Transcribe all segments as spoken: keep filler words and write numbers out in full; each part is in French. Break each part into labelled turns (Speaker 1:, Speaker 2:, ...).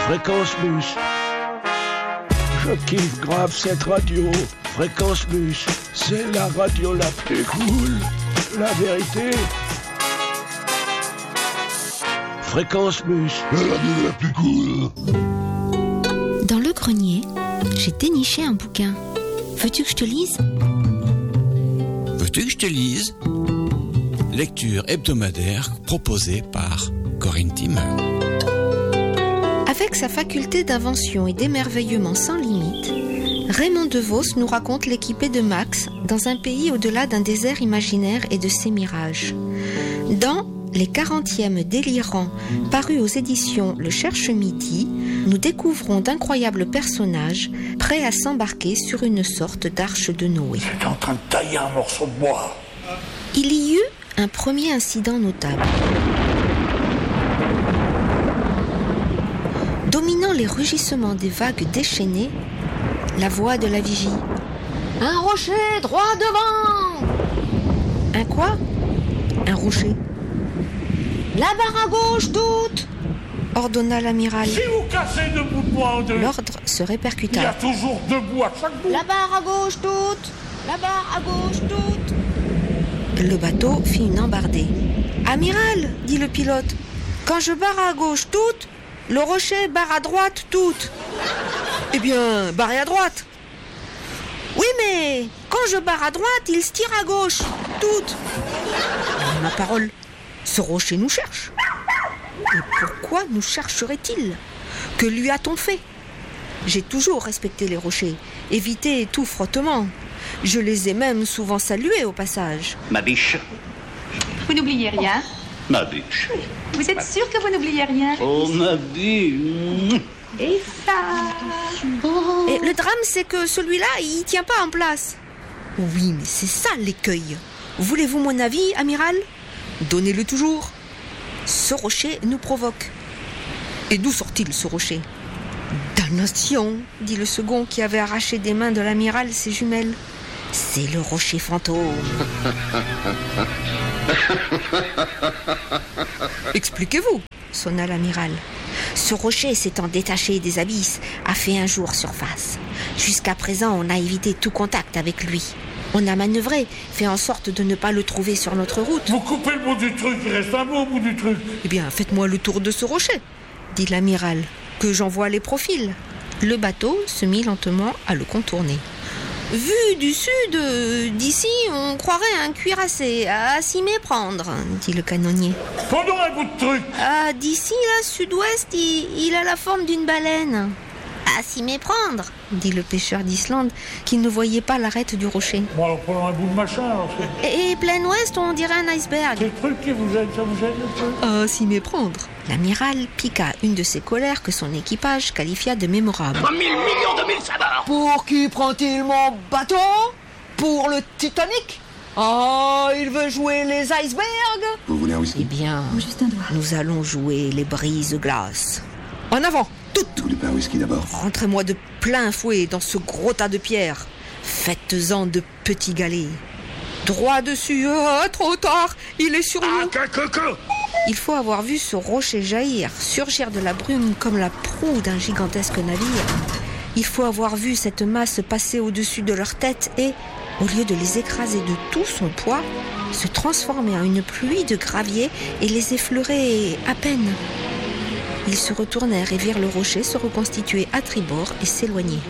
Speaker 1: Fréquence Mus. Je kiffe grave cette radio. Fréquence Mus, c'est la radio la plus cool. La vérité. Fréquence Mus, la radio la plus cool.
Speaker 2: Dans le grenier, j'ai déniché un bouquin. Veux-tu que je te lise ?
Speaker 3: Veux-tu que je te lise ? Lecture hebdomadaire proposée par Corinne Timmer.
Speaker 2: Avec sa faculté d'invention et d'émerveillement sans limite, Raymond DeVos nous raconte l'équipée de Max dans un pays au-delà d'un désert imaginaire et de ses mirages. Dans Les quarantièmes délirants, parus aux éditions Le Cherche-Midi, nous découvrons d'incroyables personnages prêts à s'embarquer sur une sorte d'arche de Noé.
Speaker 1: J'étais en train de tailler un morceau de bois.
Speaker 2: Il y eut un premier incident notable. Dominant les rugissements des vagues déchaînées, la voix de la vigie. « Un rocher droit devant !» Un quoi ? Un rocher. « La barre à gauche toute !» ordonna l'amiral.
Speaker 1: Si vous cassez deux bouts de bois en deux,
Speaker 2: L'ordre se répercuta.
Speaker 1: il y a toujours deux bouts à chaque bout.
Speaker 2: La barre à gauche toute ! La barre à gauche toute ! Le bateau fit une embardée. « Amiral, dit le pilote, quand je barre à gauche toute, le rocher barre à droite toute. » Eh bien, barrez à droite. Oui, mais quand je barre à droite, il se tire à gauche toute. Ma parole, ce rocher nous cherche. Et pourquoi nous chercherait-il ? Que lui a-t-on fait ? J'ai toujours respecté les rochers, évité tout frottement. Je les ai même souvent salués au passage.
Speaker 4: Ma biche.
Speaker 5: Vous n'oubliez rien ?
Speaker 4: Ma biche.
Speaker 5: Vous êtes sûr que vous n'oubliez rien ?
Speaker 4: Oh, ma biche.
Speaker 5: Et ça ?
Speaker 2: Et le drame, c'est que celui-là, il tient pas en place. Oui, mais c'est ça l'écueil. Voulez-vous mon avis, amiral ? Donnez-le toujours. Ce rocher nous provoque. Et d'où sort-il, ce rocher ? Damnation, dit le second qui avait arraché des mains de l'amiral ses jumelles. C'est le rocher fantôme. Expliquez-vous, sonna l'amiral. Ce rocher s'étant détaché des abysses a fait un jour surface. Jusqu'à présent, on a évité tout contact avec lui. On a manœuvré, fait en sorte de ne pas le trouver sur notre route.
Speaker 1: Vous coupez le bout du truc, il reste un mot au bout du truc.
Speaker 2: Eh bien, faites-moi le tour de ce rocher, dit l'amiral, que j'envoie les profils. Le bateau se mit lentement à le contourner. Vu du sud, euh, d'ici, on croirait un cuirassé à s'y méprendre, dit le canonnier.
Speaker 1: Pendant un bout de truc.
Speaker 2: Ah, d'ici, là, sud-ouest, il, il a la forme d'une baleine. À s'y méprendre, dit le pêcheur d'Islande, qui ne voyait pas l'arête du rocher.
Speaker 1: Bon, alors pendant un bout de machin, alors c'est...
Speaker 2: Et, et plein ouest, on dirait un iceberg.
Speaker 1: C'est le truc qui vous gêne, ça vous gêne le truc ?
Speaker 2: À s'y méprendre. L'amiral piqua une de ces colères que son équipage qualifia de mémorable.
Speaker 4: Mille millions de mille sabords.
Speaker 6: Pour qui prend-il mon bateau ? Pour le Titanic ? Oh, il veut jouer les icebergs ?
Speaker 7: Vous voulez un whisky ?
Speaker 2: Eh bien,
Speaker 5: Juste un doigt.
Speaker 2: nous allons jouer les brises-glaces. En avant, toutes.
Speaker 7: Vous voulez pas un whisky d'abord ?
Speaker 2: Rentrez-moi de plein fouet dans ce gros tas de pierres. Faites-en de petits galets. Droit dessus. Ah, trop tard. Il est sur nous. Il faut avoir vu ce rocher jaillir, surgir de la brume comme la proue d'un gigantesque navire. Il faut avoir vu cette masse passer au-dessus de leur tête et, au lieu de les écraser de tout son poids, se transformer en une pluie de gravier et les effleurer à peine. Ils se retournèrent et virent le rocher se reconstituer à tribord et s'éloigner.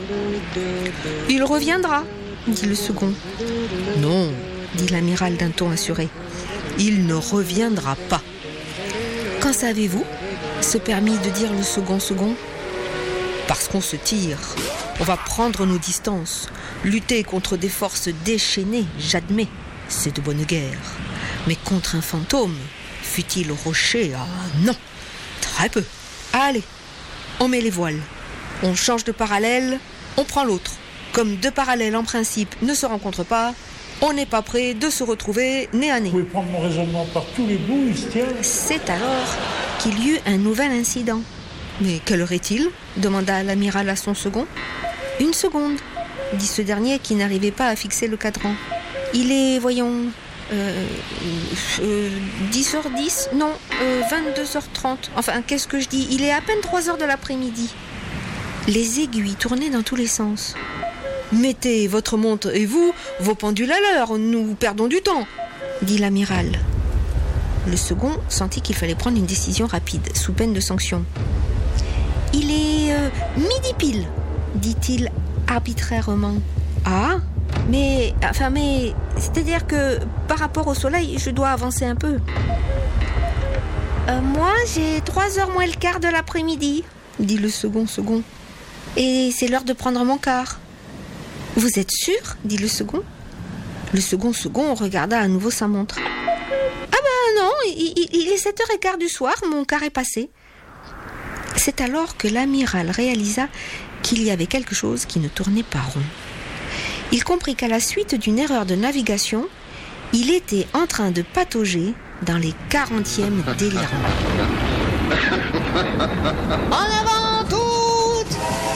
Speaker 2: « Il reviendra », dit le second. « Non », dit l'amiral d'un ton assuré. « Il ne reviendra pas. » « Qu'en savez-vous » se permit de dire le second second. « Parce qu'on se tire. On va prendre nos distances. Lutter contre des forces déchaînées, j'admets, c'est de bonne guerre. Mais contre un fantôme, fût-il rocher, ah non, très peu. Allez, on met les voiles. On change de parallèle, on prend l'autre. Comme deux parallèles en principe ne se rencontrent pas, on n'est pas prêt de se retrouver nez à nez.
Speaker 1: Vous pouvez prendre mon raisonnement par tous les bouts, il se tient.
Speaker 2: C'est alors qu'il y eut un nouvel incident. Mais quelle heure est-il ? Demanda l'amiral à son second. Une seconde, dit ce dernier qui n'arrivait pas à fixer le cadran. Il est, voyons, euh, euh, dix heures dix, non, euh, vingt-deux heures trente. Enfin, qu'est-ce que je dis? Il est à peine trois heures de l'après-midi. Les aiguilles tournaient dans tous les sens. Mettez votre montre et vous, vos pendules à l'heure, nous perdons du temps, dit l'amiral. Le second sentit qu'il fallait prendre une décision rapide, sous peine de sanction. Il est euh, midi pile, dit-il arbitrairement. Ah, mais, enfin, mais, c'est-à-dire que par rapport au soleil, je dois avancer un peu. Euh, moi, j'ai trois heures moins le quart de l'après-midi, dit le second second. Et c'est l'heure de prendre mon quart. Vous êtes sûr, dit le second. Le second second regarda à nouveau sa montre. Ah ben non, il, il, il est sept heures quinze du soir, mon quart est passé. C'est alors que l'amiral réalisa qu'il y avait quelque chose qui ne tournait pas rond. Il comprit qu'à la suite d'une erreur de navigation, il était en train de patauger dans les quarantièmes délirants. En avant toutes!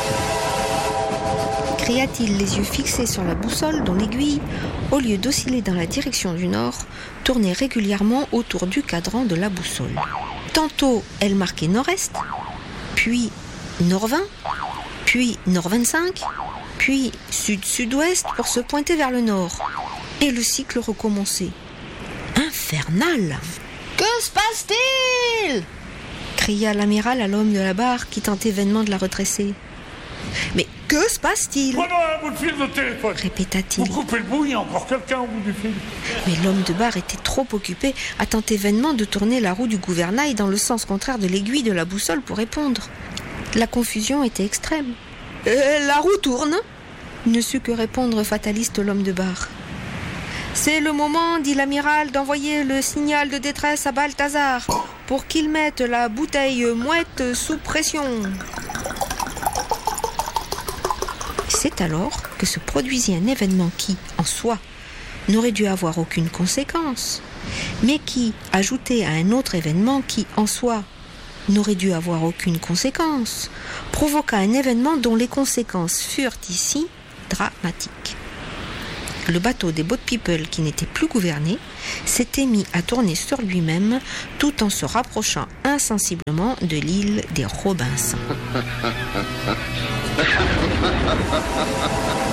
Speaker 2: Cria-t-il, les yeux fixés sur la boussole dont l'aiguille, au lieu d'osciller dans la direction du nord, tournait régulièrement autour du cadran de la boussole. Tantôt, elle marquait nord-est, puis nord vingt, puis nord vingt-cinq, puis sud-sud-ouest pour se pointer vers le nord. Et le cycle recommençait. Infernal!
Speaker 6: Que se passe-t-il?
Speaker 2: Cria l'amiral à l'homme de la barre qui tentait vainement de la retresser. Mais que se passe-t-il?
Speaker 7: Prenons un bout de fil de téléphone.
Speaker 2: Répéta-t-il.
Speaker 7: Vous coupez le bout, il y a encore quelqu'un au bout du fil.
Speaker 2: Mais l'homme de barre était trop occupé à tenter vainement de tourner la roue du gouvernail dans le sens contraire de l'aiguille de la boussole pour répondre. La confusion était extrême. Euh, la roue tourne, ne sut que répondre fataliste l'homme de barre. C'est le moment, dit l'amiral, d'envoyer le signal de détresse à Balthazar pour qu'il mette la bouteille mouette sous pression. C'est alors que se produisit un événement qui, en soi, n'aurait dû avoir aucune conséquence, mais qui, ajouté à un autre événement qui, en soi, n'aurait dû avoir aucune conséquence, provoqua un événement dont les conséquences furent ici dramatiques. Le bateau des Boat People, qui n'était plus gouverné, s'était mis à tourner sur lui-même tout en se rapprochant insensiblement de l'île des Robinson.